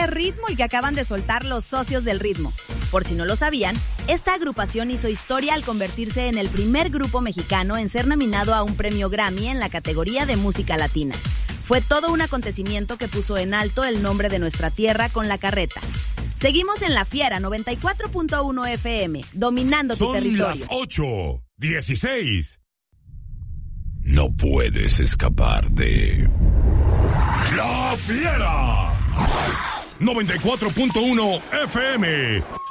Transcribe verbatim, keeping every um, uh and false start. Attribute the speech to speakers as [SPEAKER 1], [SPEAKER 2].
[SPEAKER 1] ritmo el que acaban de soltar los Socios del Ritmo. Por si no lo sabían, esta agrupación hizo historia al convertirse en el primer grupo mexicano en ser nominado a un premio Grammy en la categoría de música latina. Fue todo un acontecimiento que puso en alto el nombre de nuestra tierra con La Carreta. Seguimos en La Fiera noventa y cuatro punto uno F M, dominando tu territorio.
[SPEAKER 2] Son las ocho dieciséis. No puedes escapar de La Fiera noventa y cuatro punto uno F M.